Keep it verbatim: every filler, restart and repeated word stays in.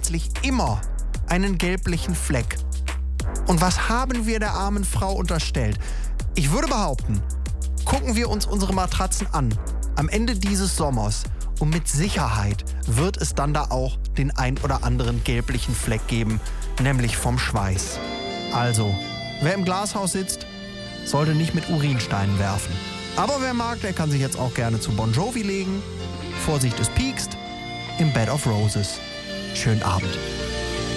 grundsätzlich immer einen gelblichen Fleck. Und was haben wir der armen Frau unterstellt? Ich würde behaupten, gucken wir uns unsere Matratzen an am Ende dieses Sommers und mit Sicherheit wird es dann da auch den ein oder anderen gelblichen Fleck geben, nämlich vom Schweiß. Also, wer im Glashaus sitzt, sollte nicht mit Urinsteinen werfen. Aber wer mag, der kann sich jetzt auch gerne zu Bon Jovi legen. Vorsicht, es piekst. Im Bed of Roses. Schönen Abend.